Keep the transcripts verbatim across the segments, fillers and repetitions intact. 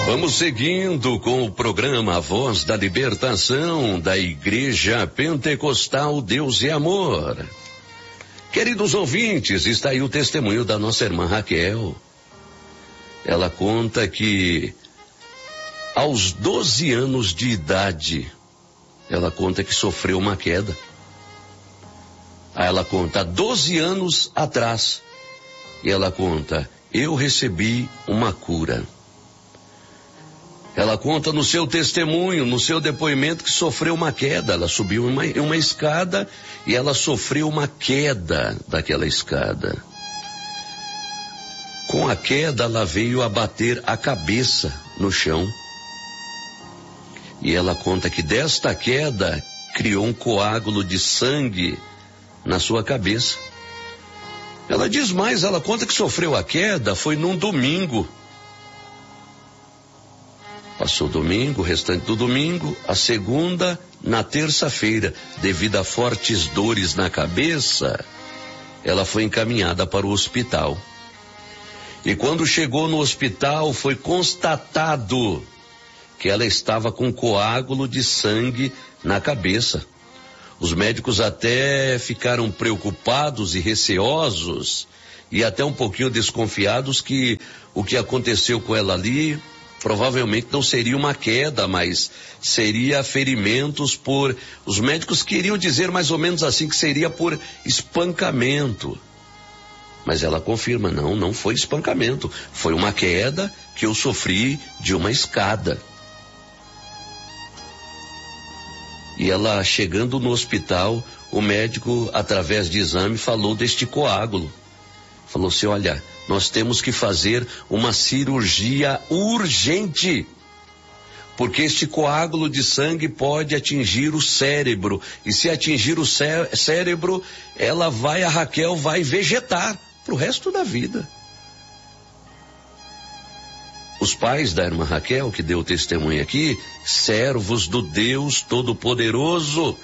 Vamos seguindo com o programa Voz da Libertação da Igreja Pentecostal Deus e Amor. Queridos ouvintes, está aí o testemunho da nossa irmã Raquel. Ela conta que aos doze anos de idade, ela conta que sofreu uma queda. Aí ela conta doze anos atrás, e ela conta, eu recebi uma cura. Ela conta no seu testemunho, no seu depoimento, que sofreu uma queda. Ela subiu uma, uma escada e ela sofreu uma queda daquela escada. Com a queda, ela veio a bater a cabeça no chão. E ela conta que desta queda criou um coágulo de sangue na sua cabeça. Ela diz mais, ela conta que sofreu a queda, foi num domingo. Passou o domingo, o restante do domingo, a segunda, na terça-feira, devido a fortes dores na cabeça, ela foi encaminhada para o hospital. E quando chegou no hospital, foi constatado que ela estava com coágulo de sangue na cabeça. Os médicos até ficaram preocupados e receosos e até um pouquinho desconfiados que o que aconteceu com ela ali provavelmente não seria uma queda, mas seria ferimentos por... Os médicos queriam dizer mais ou menos assim, que seria por espancamento. Mas ela confirma, não, não foi espancamento. Foi uma queda que eu sofri de uma escada. E ela, chegando no hospital, o médico, através de exame, falou deste coágulo. Falou assim, olha, nós temos que fazer uma cirurgia urgente, porque este coágulo de sangue pode atingir o cérebro, e se atingir o cé- cérebro, ela vai, a Raquel vai vegetar pro resto da vida. Os pais da irmã Raquel, que deu testemunho aqui, servos do Deus Todo-Poderoso,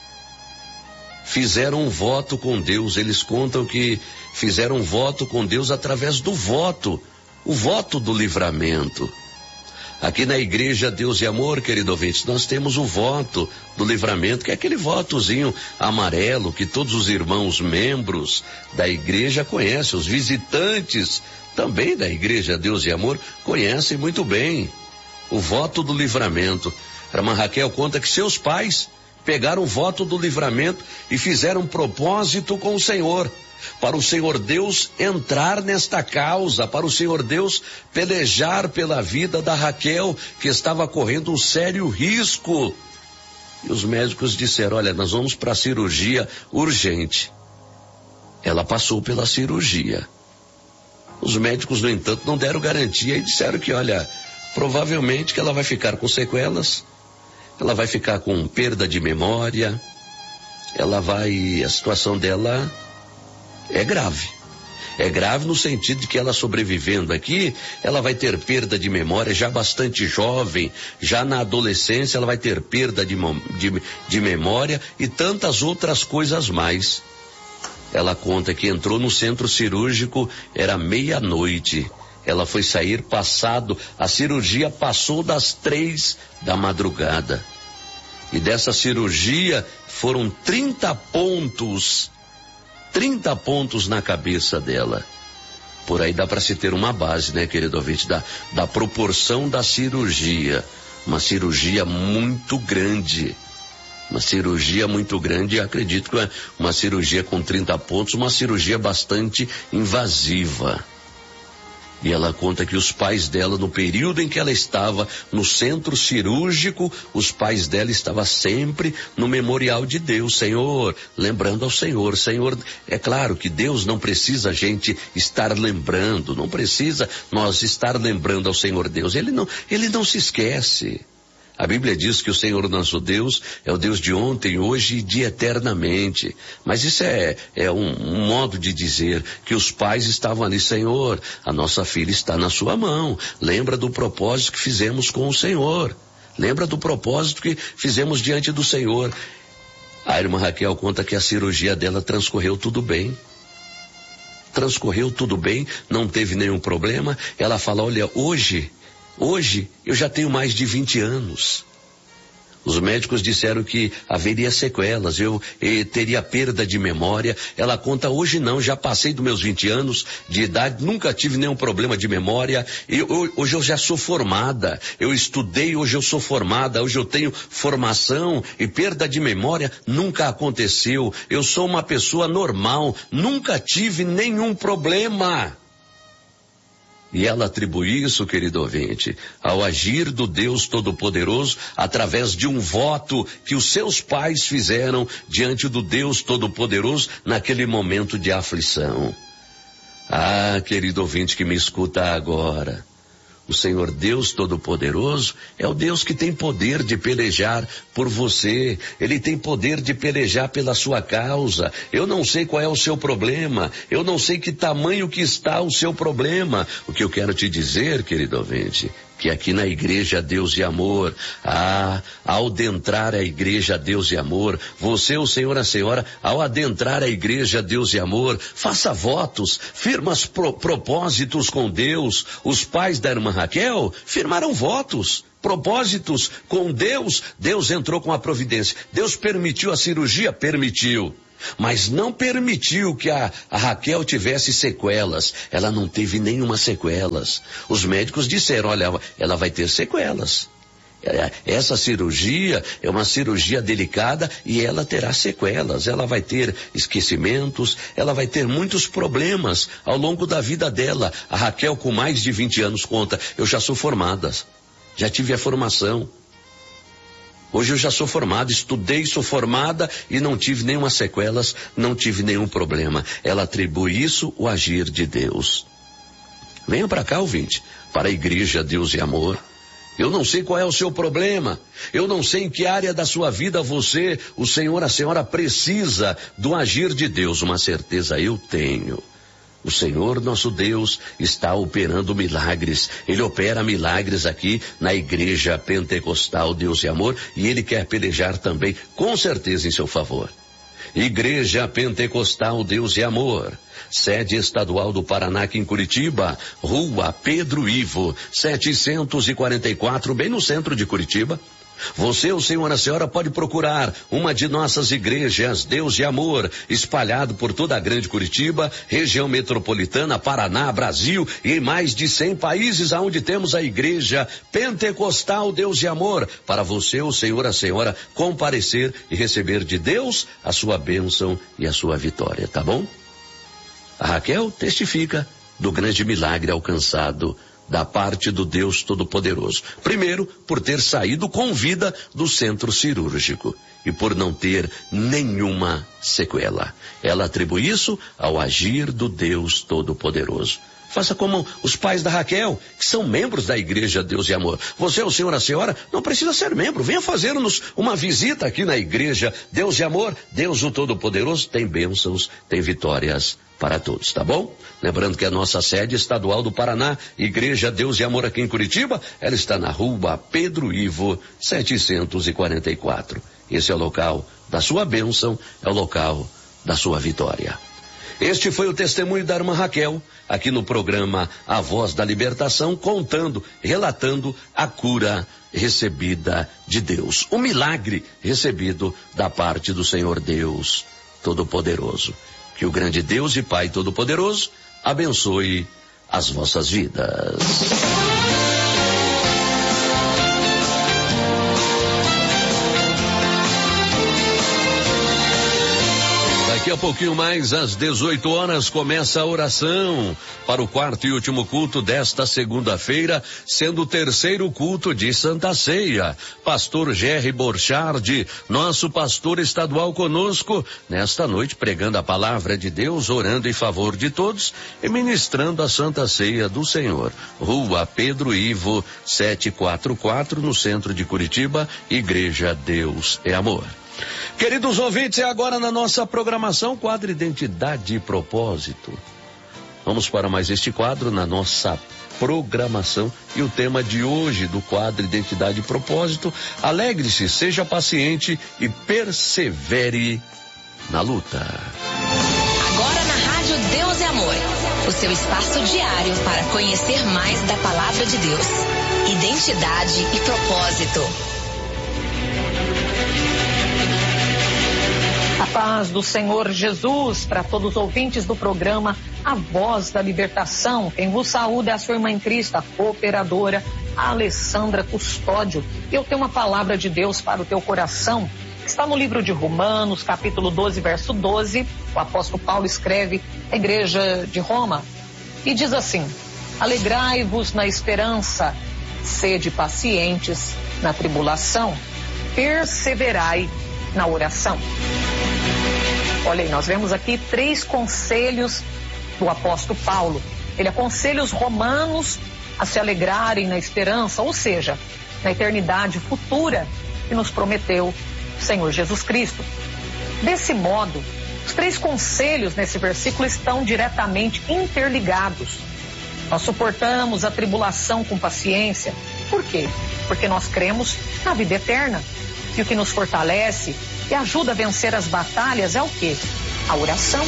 fizeram um voto com Deus. Eles contam que fizeram um voto com Deus através do voto, o voto do livramento. Aqui na igreja Deus e Amor, querido ouvinte, nós temos o voto do livramento, que é aquele votozinho amarelo que todos os irmãos membros da igreja conhecem, os visitantes também da igreja Deus e Amor conhecem muito bem o voto do livramento. A irmã Raquel conta que seus pais pegaram o voto do livramento e fizeram um propósito com o Senhor, para o Senhor Deus entrar nesta causa, para o Senhor Deus pelejar pela vida da Raquel, que estava correndo um sério risco. E os médicos disseram, olha, nós vamos para a cirurgia urgente. Ela passou pela cirurgia. Os médicos, no entanto, não deram garantia e disseram que, olha, provavelmente que ela vai ficar com sequelas, ela vai ficar com perda de memória, ela vai, a situação dela é grave. É grave no sentido de que ela sobrevivendo aqui, ela vai ter perda de memória, já bastante jovem, já na adolescência ela vai ter perda de, de, de memória e tantas outras coisas mais. Ela conta que entrou no centro cirúrgico, era meia-noite. Ela foi sair passado, a cirurgia passou das três da madrugada. E dessa cirurgia foram trinta pontos, trinta pontos na cabeça dela. Por aí dá para se ter uma base, né, querido ouvinte, da, da proporção da cirurgia. Uma cirurgia muito grande. Uma cirurgia muito grande, acredito que é uma cirurgia com trinta pontos, uma cirurgia bastante invasiva. E ela conta que os pais dela, no período em que ela estava no centro cirúrgico, os pais dela estavam sempre no memorial de Deus, Senhor, lembrando ao Senhor. Senhor, é claro que Deus não precisa a gente estar lembrando, não precisa nós estar lembrando ao Senhor Deus. Ele não, ele não se esquece. A Bíblia diz que o Senhor nosso Deus é o Deus de ontem, hoje e de eternamente. Mas isso é, é um, um modo de dizer que os pais estavam ali, Senhor, a nossa filha está na sua mão. Lembra do propósito que fizemos com o Senhor. Lembra do propósito que fizemos diante do Senhor. A irmã Raquel conta que a cirurgia dela transcorreu tudo bem. Transcorreu tudo bem, não teve nenhum problema. Ela fala, olha, hoje Hoje eu já tenho mais de vinte anos. Os médicos disseram que haveria sequelas, eu, eu teria perda de memória. Ela conta, hoje não, já passei dos meus vinte anos de idade, nunca tive nenhum problema de memória. Eu, eu, hoje eu já sou formada, eu estudei, hoje eu sou formada, hoje eu tenho formação e perda de memória nunca aconteceu. Eu sou uma pessoa normal, nunca tive nenhum problema. E ela atribui isso, querido ouvinte, ao agir do Deus Todo-Poderoso através de um voto que os seus pais fizeram diante do Deus Todo-Poderoso naquele momento de aflição. Ah, querido ouvinte que me escuta agora, o Senhor Deus Todo-Poderoso é o Deus que tem poder de pelejar por você. Ele tem poder de pelejar pela sua causa. Eu não sei qual é o seu problema. Eu não sei que tamanho que está o seu problema. O que eu quero te dizer, querido ouvinte, que aqui na Igreja Deus e Amor, ah, ao adentrar a Igreja Deus e Amor, você, o Senhor, a Senhora, ao adentrar a Igreja Deus e Amor, faça votos, firma pro, propósitos com Deus. Os pais da irmã Raquel firmaram votos, propósitos com Deus. Deus entrou com a providência. Deus permitiu a cirurgia? Permitiu. Mas não permitiu que a, a Raquel tivesse sequelas. Ela não teve nenhuma sequelas. Os médicos disseram, olha, ela vai ter sequelas. Essa cirurgia é uma cirurgia delicada e ela terá sequelas. Ela vai ter esquecimentos, ela vai ter muitos problemas ao longo da vida dela. A Raquel, com mais de vinte anos, conta, eu já sou formada, já tive a formação. Hoje eu já sou formada, estudei, sou formada e não tive nenhuma sequelas, não tive nenhum problema. Ela atribui isso ao agir de Deus. Venha para cá, ouvinte, para a Igreja Deus e Amor. Eu não sei qual é o seu problema. Eu não sei em que área da sua vida você, o Senhor, a Senhora precisa do agir de Deus. Uma certeza eu tenho. O Senhor, nosso Deus, está operando milagres. Ele opera milagres aqui na Igreja Pentecostal Deus e Amor e Ele quer pelejar também, com certeza, em seu favor. Igreja Pentecostal Deus e Amor, sede estadual do Paraná, aqui em Curitiba, Rua Pedro Ivo, setecentos e quarenta e quatro, bem no centro de Curitiba. Você, o Senhor, a Senhora, pode procurar uma de nossas igrejas, Deus e Amor, espalhado por toda a grande Curitiba, região metropolitana, Paraná, Brasil e em mais de cem países aonde temos a Igreja Pentecostal Deus e Amor, para você, o Senhor, a Senhora, comparecer e receber de Deus a sua bênção e a sua vitória, tá bom? A Raquel testifica do grande milagre alcançado da parte do Deus Todo-Poderoso. Primeiro, por ter saído com vida do centro cirúrgico e por não ter nenhuma sequela. Ela atribui isso ao agir do Deus Todo-Poderoso. Faça como os pais da Raquel, que são membros da Igreja Deus e Amor. Você, o Senhor, a Senhora, não precisa ser membro. Venha fazer-nos uma visita aqui na Igreja Deus e Amor. Deus, o Todo-Poderoso, tem bênçãos, tem vitórias para todos, tá bom? Lembrando que a nossa sede estadual do Paraná, Igreja Deus e Amor aqui em Curitiba, ela está na Rua Pedro Ivo, setecentos e quarenta e quatro. Esse é o local da sua bênção, é o local da sua vitória. Este foi o testemunho da irmã Raquel, aqui no programa A Voz da Libertação, contando, relatando a cura recebida de Deus. O milagre recebido da parte do Senhor Deus Todo-Poderoso. Que o grande Deus e Pai Todo-Poderoso abençoe as vossas vidas. Daqui a pouquinho mais, às dezoito horas, começa a oração para o quarto e último culto desta segunda-feira, sendo o terceiro culto de Santa Ceia. Pastor Jerry Borchardt, nosso pastor estadual, conosco nesta noite, pregando a palavra de Deus, orando em favor de todos e ministrando a Santa Ceia do Senhor. Rua Pedro Ivo, setecentos e quarenta e quatro, no centro de Curitiba, Igreja Deus é Amor. Queridos ouvintes, é agora na nossa programação, quadro Identidade e Propósito. Vamos para mais este quadro na nossa programação e o tema de hoje do quadro Identidade e Propósito: alegre-se, seja paciente e persevere na luta. Agora na Rádio Deus e Amor, o seu espaço diário para conhecer mais da Palavra de Deus. Identidade e propósito. A paz do Senhor Jesus para todos os ouvintes do programa A Voz da Libertação. Quem vos saúda é a sua irmã em Cristo, a cooperadora Alessandra Custódio. Eu tenho uma palavra de Deus para o teu coração. Está no livro de Romanos, capítulo doze, verso doze. O apóstolo Paulo escreve à igreja de Roma e diz assim: alegrai-vos na esperança, sede pacientes na tribulação, perseverai na oração. Olha aí, nós vemos aqui três conselhos do apóstolo Paulo. Ele aconselha os romanos a se alegrarem na esperança, ou seja, na eternidade futura que nos prometeu o Senhor Jesus Cristo. Desse modo, os três conselhos nesse versículo estão diretamente interligados. Nós suportamos a tribulação com paciência. Por quê? Porque nós cremos na vida eterna. E o que nos fortalece e ajuda a vencer as batalhas é o quê? A oração.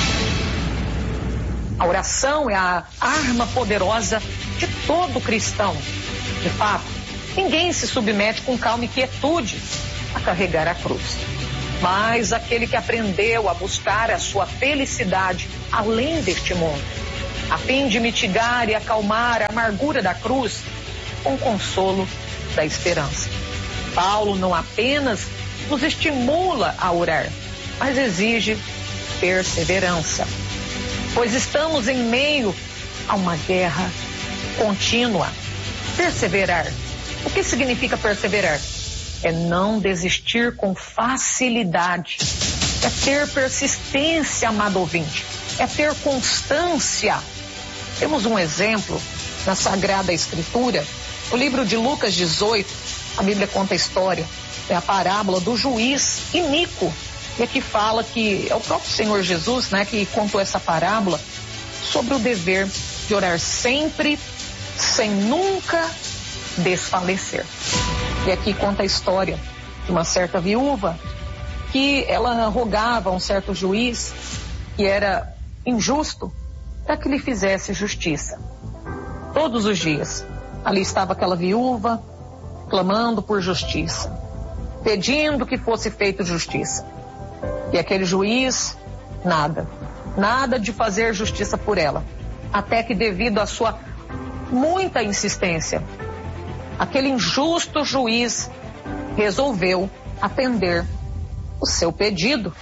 A oração é a arma poderosa de todo cristão. De fato, ninguém se submete com calma e quietude a carregar a cruz. Mas aquele que aprendeu a buscar a sua felicidade além deste mundo, a fim de mitigar e acalmar a amargura da cruz com o consolo da esperança. Paulo não apenas nos estimula a orar, mas exige perseverança, pois estamos em meio a uma guerra contínua. Perseverar. O que significa perseverar? É não desistir com facilidade, é ter persistência, amado ouvinte, é ter constância. Temos um exemplo na Sagrada Escritura, no livro de Lucas dezoito, a Bíblia conta a história, é a parábola do juiz iníquo, e aqui fala que é o próprio Senhor Jesus, né, que contou essa parábola sobre o dever de orar sempre, sem nunca desfalecer. E aqui conta a história de uma certa viúva que ela rogava a um certo juiz que era injusto para que lhe fizesse justiça. Todos os dias ali estava aquela viúva clamando por justiça, pedindo que fosse feita justiça. E aquele juiz, nada, nada de fazer justiça por ela. Até que, devido à sua muita insistência, aquele injusto juiz resolveu atender o seu pedido.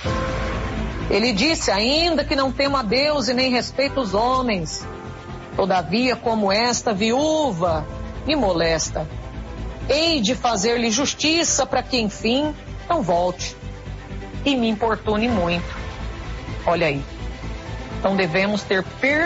Ele disse: ainda que não temo a Deus e nem respeito os homens, todavia, como esta viúva me molesta, hei de fazer-lhe justiça para que, enfim, não volte e me importune muito. Olha aí. Então devemos ter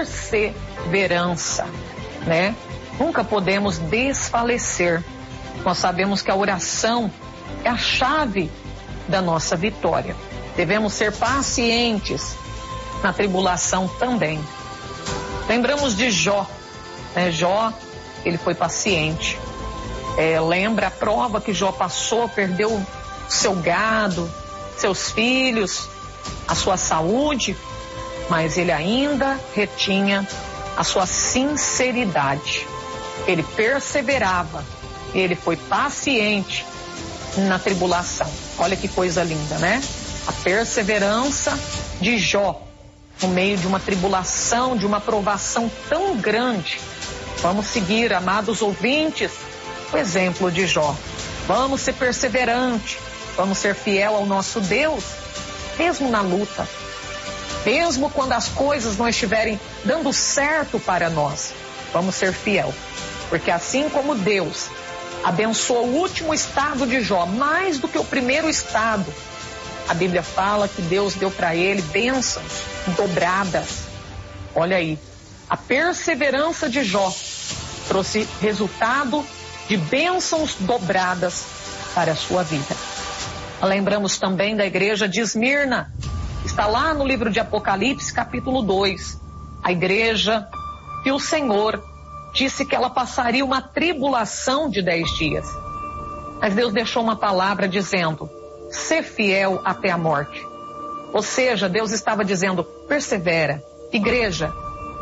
perseverança, né? Nunca podemos desfalecer. Nós sabemos que a oração é a chave da nossa vitória. Devemos ser pacientes na tribulação também. Lembramos de Jó, né? Jó, ele foi paciente. É, lembra a prova que Jó passou, perdeu seu gado, seus filhos, a sua saúde, mas ele ainda retinha a sua sinceridade. Ele perseverava, ele foi paciente na tribulação. Olha que coisa linda, né? A perseverança de Jó no meio de uma tribulação, de uma provação tão grande. Vamos seguir, amados ouvintes, o exemplo de Jó. Vamos ser perseverantes, vamos ser fiel ao nosso Deus, mesmo na luta, mesmo quando as coisas não estiverem dando certo para nós. Vamos ser fiel, porque assim como Deus abençoou o último estado de Jó mais do que o primeiro estado, a Bíblia fala que Deus deu para ele bênçãos dobradas. Olha aí, a perseverança de Jó trouxe resultado de bênçãos dobradas para a sua vida. Lembramos também da igreja de Esmirna, está lá no livro de Apocalipse, capítulo dois. A igreja que o Senhor disse que ela passaria uma tribulação de dez dias. Mas Deus deixou uma palavra dizendo: ser fiel até a morte. Ou seja, Deus estava dizendo: persevera, igreja,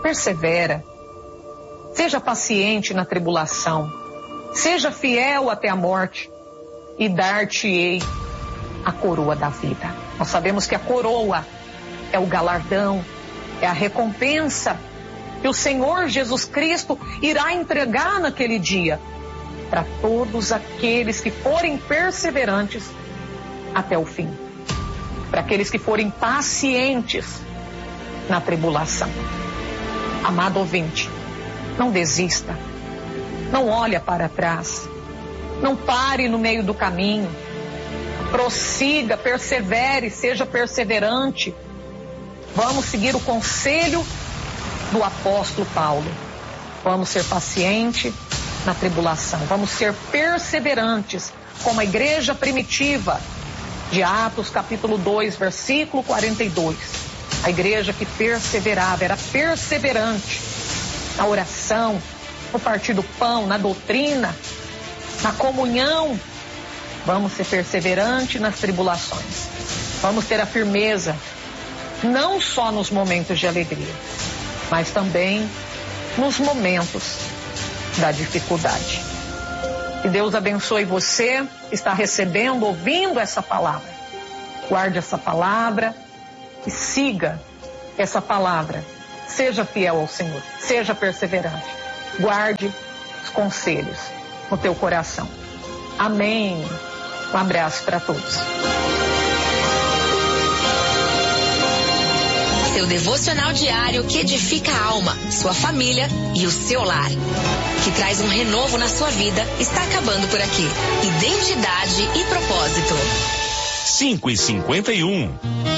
persevera. Seja paciente na tribulação. Seja fiel até a morte e dar-te-ei a coroa da vida. Nós sabemos que a coroa é o galardão, é a recompensa que o Senhor Jesus Cristo irá entregar naquele dia para todos aqueles que forem perseverantes até o fim, para aqueles que forem pacientes na tribulação. Amado ouvinte, não desista, não olhe para trás, não pare no meio do caminho, prossiga, persevere, seja perseverante. Vamos seguir o conselho do apóstolo Paulo. Vamos ser pacientes na tribulação. Vamos ser perseverantes, como a igreja primitiva de Atos capítulo dois, versículo quarenta e dois. A igreja que perseverava, era perseverante na oração, no partir do pão, na doutrina, na comunhão. Vamos ser perseverantes nas tribulações. Vamos ter a firmeza, não só nos momentos de alegria, mas também nos momentos da dificuldade. Que Deus abençoe você que está recebendo, ouvindo essa palavra. Guarde essa palavra e siga essa palavra. Seja fiel ao Senhor, seja perseverante. Guarde os conselhos no teu coração. Amém. Um abraço para todos. Seu devocional diário que edifica a alma, sua família e o seu lar. Que traz um renovo na sua vida, está acabando por aqui. Identidade e propósito. cinco e cinquenta e um.